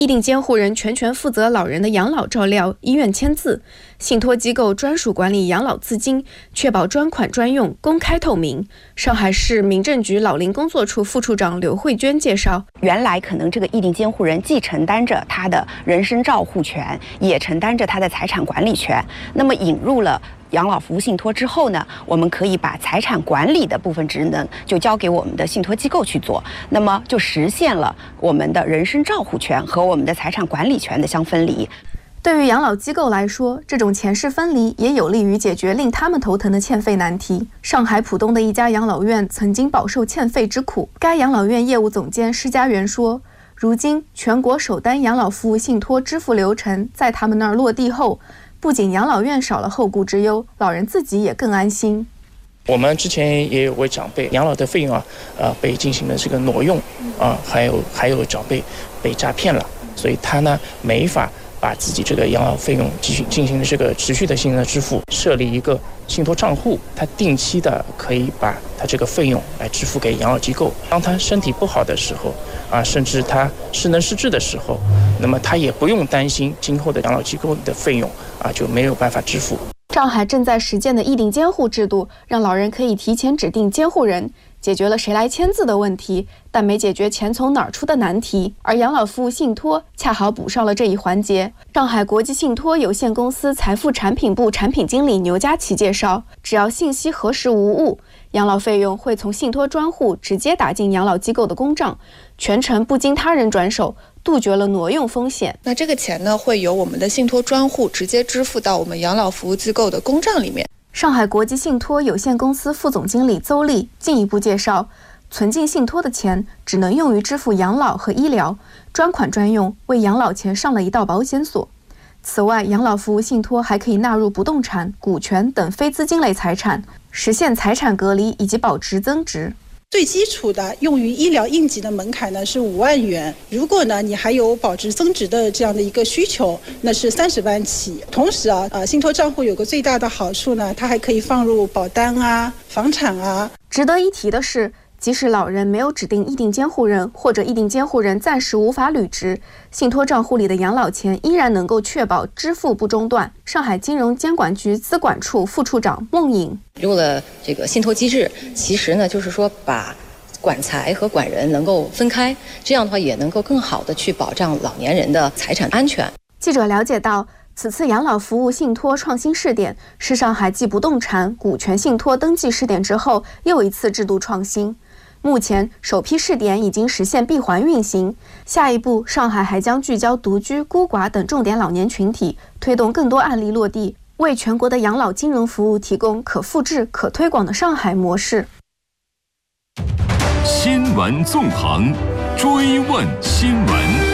意定监护人全权负责老人的养老照料、医院签字，信托机构专属管理养老资金，确保专款专用、公开透明。上海市民政局老龄工作处副处长刘慧娟介绍， 原来可能这个意定监护人既承担着他的人身照护权，也承担着他的财产管理权。那么引入了养老服务信托之后呢，我们可以把财产管理的部分职能就交给我们的信托机构去做，那么就实现了我们的人身照护权和我们的财产管理权的相分离。 对于养老机构来说，这种钱势分离也有利于解决令他们头疼的欠费难题。上海浦东的一家养老院曾经饱受欠费之苦，该养老院业务总监施家元说，如今全国首单养老服务信托支付流程在他们那儿落地后，不仅养老院少了后顾之忧，老人自己也更安心。 我们之前也有位长辈养老的费用被进行了这个挪用还有长辈被诈骗了，所以他呢没法把自己这个养老费用继续进行这个持续的性的支付，设立一个信托账户，他定期的可以把他这个费用来支付给养老机构。当他身体不好的时候甚至他失能失智的时候，那么他也不用担心今后的养老机构的费用就没有办法支付。 上海正在实践的意定监护制度，让老人可以提前指定监护人，解决了谁来签字的问题，但没解决钱从哪儿出的难题。而养老服务信托恰好补上了这一环节。上海国际信托有限公司财富产品部产品经理牛佳琪介绍，只要信息核实无误，养老费用会从信托专户直接打进养老机构的公账，全程不经他人转手，杜绝了挪用风险。 那这个钱呢，会由我们的信托专户直接支付到我们养老服务机构的公账里面。 上海国际信托有限公司副总经理邹丽进一步介绍，存进信托的钱只能用于支付养老和医疗，专款专用，为养老钱上了一道保险锁。此外，养老服务信托还可以纳入不动产、股权等非资金类财产，实现财产隔离以及保值增值。 最基础的用于医疗应急的门槛呢是5万元，如果呢你还有保值增值的这样的一个需求，那是30万起。同时信托账户有个最大的好处呢，它还可以放入保单房产值得一提的是，即使老人没有指定意定监护人，或者意定监护人暂时无法履职，信托账户里的养老钱依然能够确保支付不中断。上海金融监管局资管处副处长孟颖， 入了这个信托机制，其实呢就是说把管财和管人能够分开，这样的话也能够更好的去保障老年人的财产安全。 记者了解到，此次养老服务信托创新试点是上海继不动产、股权信托登记试点之后又一次制度创新。目前首批试点已经实现闭环运行，下一步上海还将聚焦独居、孤寡等重点老年群体，推动更多案例落地，为全国的养老金融服务提供可复制、可推广的上海模式。 新闻纵横，追问新闻。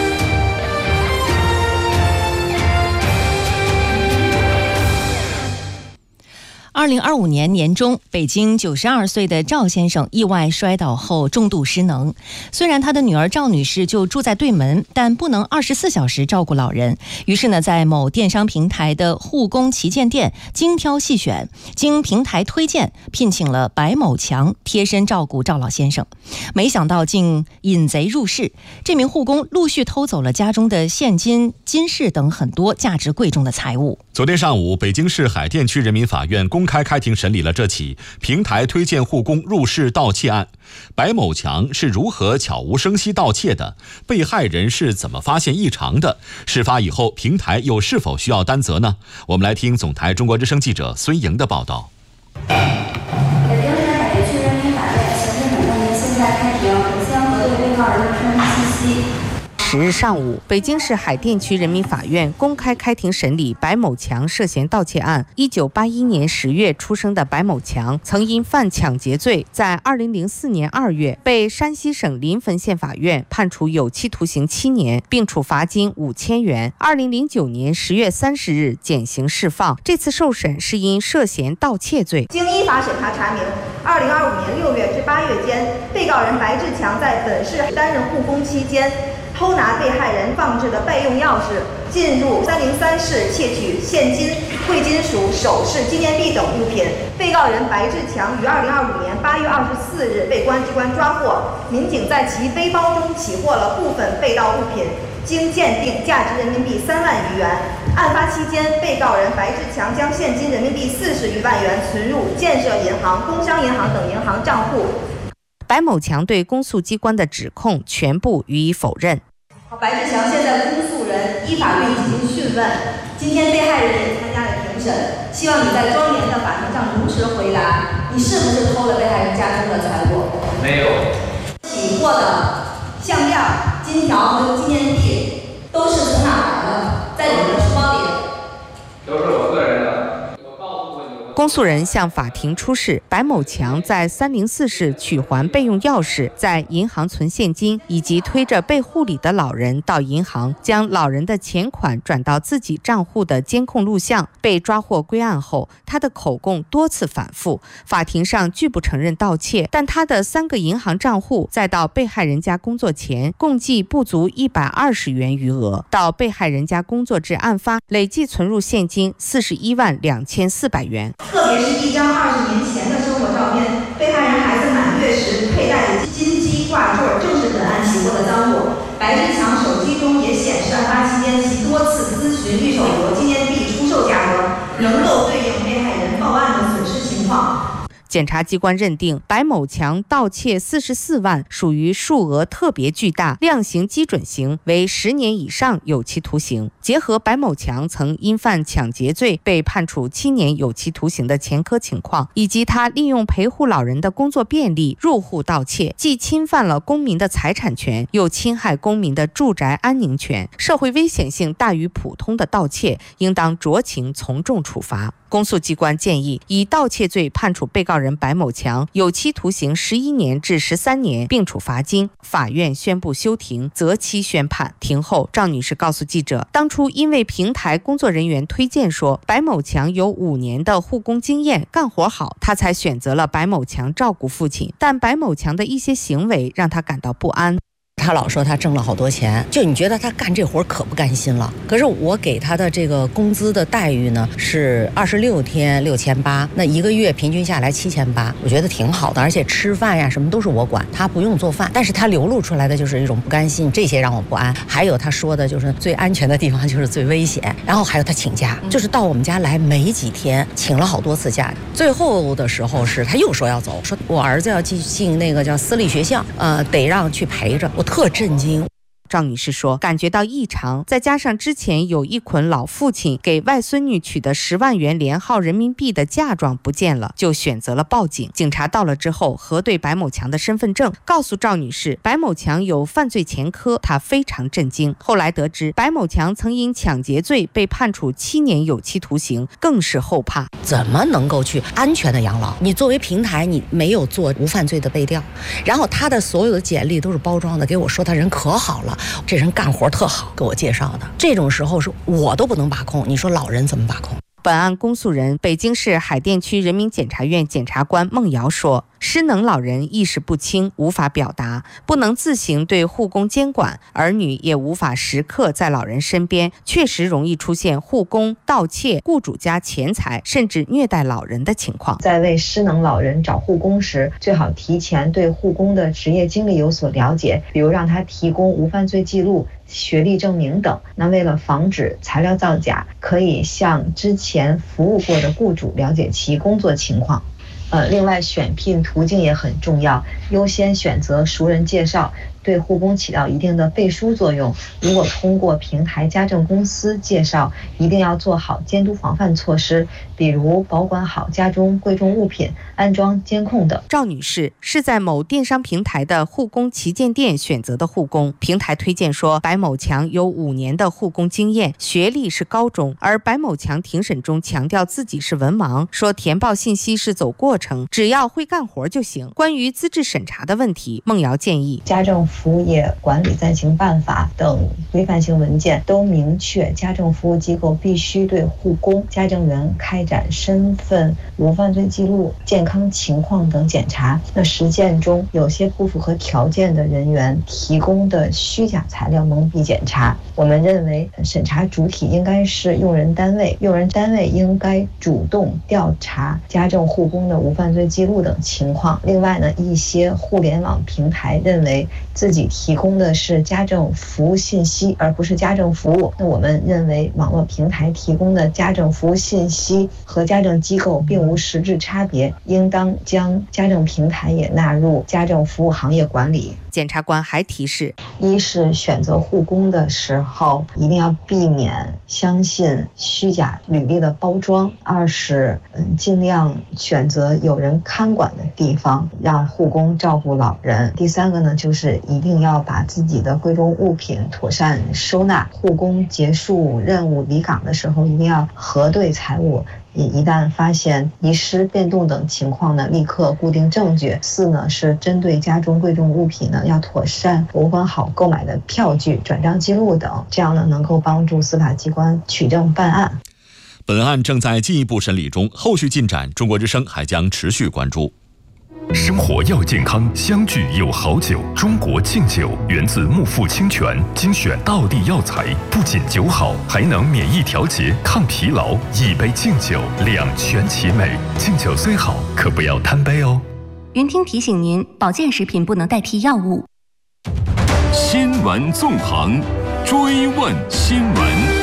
2025年年中，北京92岁的赵先生意外摔倒后重度失能。虽然他的女儿赵女士就住在对门，但不能24小时照顾老人。于是呢，在某电商平台的护工旗舰店精挑细选，经平台推荐聘请了白某强贴身照顾赵老先生。没想到竟引贼入室，这名护工陆续偷走了家中的现金、金饰等很多价值贵重的财物。 昨天上午，北京市海淀区人民法院公开开庭审理了这起平台推荐护工入室盗窃案。白某强是如何悄无声息盗窃的？被害人是怎么发现异常的？事发以后，平台又是否需要担责呢？我们来听总台中国之声记者孙莹的报道。 北京市海淀区人民法院刑事审判庭现在开庭，首先核对被告人的身份信息。 10日上午，北京市海淀区人民法院公开开庭审理白某强涉嫌盗窃案。1981年10月出生的白某强，曾因犯抢劫罪，在2004年2月被山西省临汾县法院判处有期徒刑7年，并处罚金5000元。2009年10月30日减刑释放。这次受审是因涉嫌盗窃罪。 经依法审查查明，2025年6月至8月间，被告人白志强在本市担任护工期间，偷拿被害人放置的备用钥匙，进入303室窃取现金、贵金属、首饰、纪念币等物品。被告人白志强于2025年8月24日被公安机关抓获，民警在其背包中起获了部分被盗物品， 经鉴定价值人民币3万余元。案发期间，被告人白志强将现金人民币40余万元存入建设银行、工商银行等银行账户。 白某强对公诉机关的指控全部予以否认。 白志强现在公诉人依法对你进行讯问，今天被害人也参加了庭审，希望你在庄严的法庭上如实回答，你是不是偷了被害人家中的财物？ 没有。 起获的项链、金条和纪念币都是从哪来的？在你的书包里？ 都是我个人的。 公诉人向法庭出示白某强在304室取还备用钥匙，在银行存现金，以及推着被护理的老人到银行将老人的钱款转到自己账户的监控录像。被抓获归案后，他的口供多次反复，法庭上拒不承认盗窃，但他的3个银行账户再到被害人家工作前共计不足120元余额，到被害人家工作至案发，累计存入现金41万2400元。 特别是一张20年前的生活照片，被害人孩子满月时佩戴的金鸡挂坠正是本案起获的赃物。白志强手机中也显示，案发期间其多次咨询玉手镯纪念币出售价格，能够对应被害人报案的损失情况。 检察机关认定白某强盗窃44万属于数额特别巨大，量刑基准刑为10年以上有期徒刑。结合白某强曾因犯抢劫罪被判处7年有期徒刑的前科情况，以及他利用陪护老人的工作便利入户盗窃，既侵犯了公民的财产权，又侵害公民的住宅安宁权，社会危险性大于普通的盗窃，应当酌情从重处罚。公诉机关建议以盗窃罪判处被告人白某强有期徒刑11年至13年，并处罚金。法院宣布休庭，择期宣判。庭后，赵女士告诉记者，当初因为平台工作人员推荐说白某强有5年的护工经验，干活好，她才选择了白某强照顾父亲。但白某强的一些行为让她感到不安。 他老说他挣了好多钱，就你觉得他干这活可不甘心了。可是我给他的这个工资的待遇呢是26天6800，那1个月平均下来7800，我觉得挺好的。而且吃饭呀什么都是我管，他不用做饭。但是他流露出来的就是一种不甘心，这些让我不安。还有他说的就是最安全的地方就是最危险，然后还有他请假，就是到我们家来没几天，请了好多次假。最后的时候是他又说要走，说我儿子要进那个叫私立学校，得让去陪着。我特震惊。 赵女士说，感觉到异常，再加上之前有一捆老父亲给外孙女取的10万元连号人民币的嫁妆不见了，就选择了报警。警察到了之后，核对白某强的身份证，告诉赵女士白某强有犯罪前科，她非常震惊。后来得知白某强曾因抢劫罪被判处7年有期徒刑，更是后怕。 怎么能够去安全的养老？你作为平台，你没有做无犯罪的背调，然后他的所有的简历都是包装的，给我说他人可好了，这人干活特好，给我介绍的。这种时候是我都不能把控，你说老人怎么把控？ 本案公诉人北京市海淀区人民检察院检察官孟瑶说，失能老人意识不清，无法表达，不能自行对护工监管，儿女也无法时刻在老人身边，确实容易出现护工盗窃雇主家钱财，甚至虐待老人的情况。 在为失能老人找护工时，最好提前对护工的职业经历有所了解，比如让他提供无犯罪记录、学历证明等。那为了防止材料造假，可以向之前服务过的雇主了解其工作情况。另外选聘途径也很重要，优先选择熟人介绍，对护工起到一定的背书作用。如果通过平台家政公司介绍，一定要做好监督防范措施，比如保管好家中贵重物品，安装监控等。 赵女士是在某电商平台的护工旗舰店选择的护工，平台推荐说白某强有5年的护工经验，学历是高中，而白某强庭审中强调自己是文盲，说填报信息是走过程，只要会干活就行。关于资质审查的问题，孟瑶建议家政服务业管理暂行办法等规范性文件都明确，家政服务机构必须对护工、家政员开展身份、无犯罪记录、健康情况等检查。那实践中有些不符合条件的人员提供的虚假材料蒙蔽检查。我们认为审查主体应该是用人单位，用人单位应该主动调查家政护工的无犯罪记录等情况。另外呢，一些互联网平台认为自自己提供的是家政服务信息，而不是家政服务。那我们认为网络平台提供的家政服务信息和家政机构并无实质差别，应当将家政平台也纳入家政服务行业管理。 检察官还提示， 一是选择护工的时候一定要避免相信虚假履历的包装，二是尽量选择有人看管的地方，让护工照顾老人。第三个呢，就是一定要把自己的贵重物品妥善收纳，护工结束任务离岗的时候一定要核对财物，一旦发现遗失、变动等情况呢，立刻固定证据。四呢，是针对家中贵重物品呢，要妥善保管好购买的票据、转账记录等，这样呢能够帮助司法机关取证办案。 本案正在进一步审理中，后续进展，中国之声还将持续关注。 生活要健康，相聚有好酒。中国敬酒源自木富清泉，精选道地药材，不仅酒好，还能免疫调节、抗疲劳。一杯敬酒，两全其美。敬酒虽好，可不要贪杯哦。 云听提醒您，保健食品不能代替药物。 新闻纵横，追问新闻。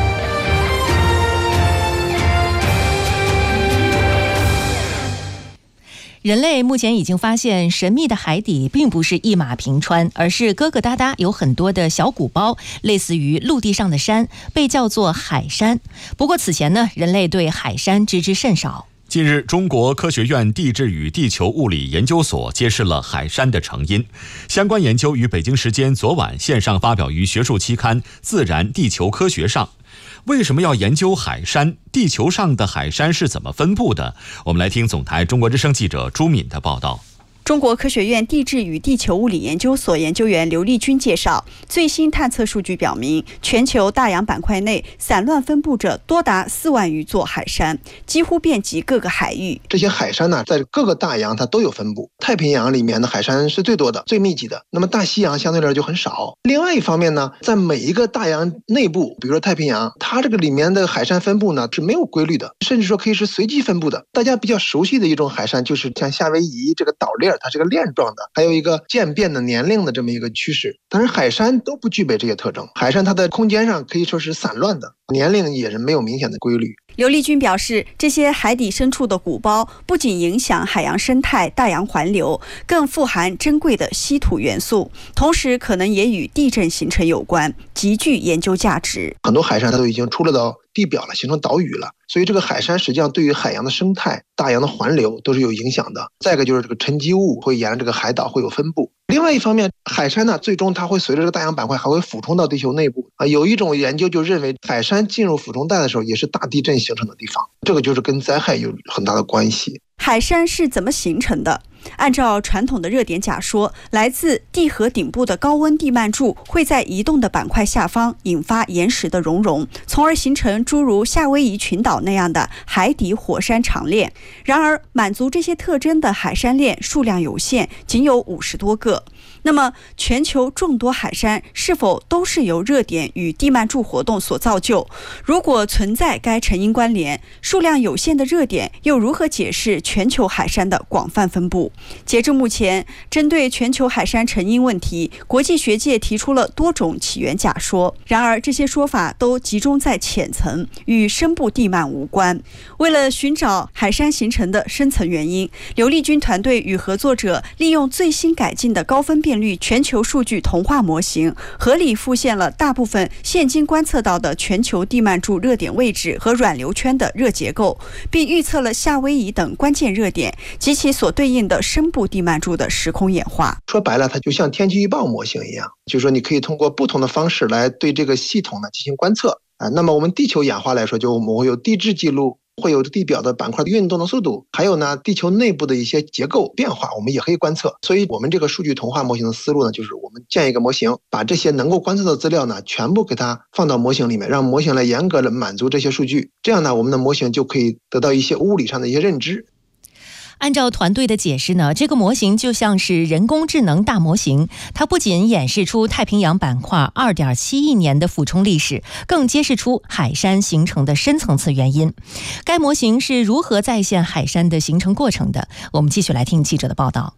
人类目前已经发现，神秘的海底并不是一马平川，而是疙疙瘩瘩有很多的小鼓包，类似于陆地上的山，被叫做海山。不过此前呢，人类对海山知之甚少。 近日，中国科学院地质与地球物理研究所揭示了海山的成因。相关研究于北京时间昨晚线上发表于学术期刊《自然地球科学》上。为什么要研究海山？地球上的海山是怎么分布的？我们来听总台中国之声记者朱敏的报道。 中国科学院地质与地球物理研究所研究员刘立军介绍，最新探测数据表明，全球大洋板块内散乱分布着多达4万余座海山，几乎遍及各个海域。 这些海山呢，在各个大洋它都有分布。太平洋里面的海山是最多的、最密集的，那么大西洋相对来说就很少。另外一方面呢，在每一个大洋内部，比如说太平洋，它这个里面的海山分布呢是没有规律的，甚至说可以是随机分布的。大家比较熟悉的一种海山就是像夏威夷这个岛链，它是个链状的，还有一个渐变的年龄的这么一个趋势。但是海山都不具备这些特征，海山它的空间上可以说是散乱的，年龄也是没有明显的规律。 刘立军表示，这些海底深处的鼓包不仅影响海洋生态、大洋环流，更富含珍贵的稀土元素，同时可能也与地震形成有关，极具研究价值。 很多海山它都已经出了到地表了，形成岛屿了，所以这个海山实际上对于海洋的生态、大洋的环流都是有影响的。再一个就是这个沉积物会沿着这个海岛会有分布。另外一方面，海山呢，最终它会随着这个大洋板块还会俯冲到地球内部啊。有一种研究就认为，海山进入俯冲带的时候，也是大地震形成的地方，这个就是跟灾害有很大的关系。 海山是怎么形成的？按照传统的热点假说，来自地核顶部的高温地幔柱会在移动的板块下方引发岩石的熔融，从而形成诸如夏威夷群岛那样的海底火山长链。然而，满足这些特征的海山链数量有限，仅有50多个。那么，全球众多海山是否都是由热点与地幔柱活动所造就？如果存在该成因关联，数量有限的热点又如何解释全球海山的广泛分布？截至目前，针对全球海山成因问题，国际学界提出了多种起源假说。然而，这些说法都集中在浅层，与深部地幔无关。为了寻找海山形成的深层原因，刘立军团队与合作者利用最新改进的高分辨率全球数据同化模型，合理复现了大部分现今观测到的全球地幔柱热点位置和软流圈的热结构，并预测了夏威夷等关键热点及其所对应的深部地幔柱的时空演化。 说白了，它就像天气预报模型一样，就是说你可以通过不同的方式来对这个系统呢进行观测啊。那么我们地球演化来说，就我们会有地质记录，会有地表的板块的运动的速度，还有呢地球内部的一些结构变化，我们也可以观测。所以我们这个数据同化模型的思路呢，就是我们建一个模型，把这些能够观测的资料呢全部给它放到模型里面，让模型来严格的满足这些数据，这样呢我们的模型就可以得到一些物理上的一些认知。 按照团队的解释呢，这个模型就像是人工智能大模型，它不仅演示出太平洋板块2.7亿年的俯冲历史，更揭示出海山形成的深层次原因。该模型是如何再现海山的形成过程的？我们继续来听记者的报道。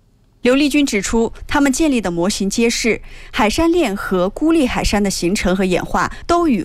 刘立军指出，他们建立的模型揭示，海山链和孤立海山的形成和演化都与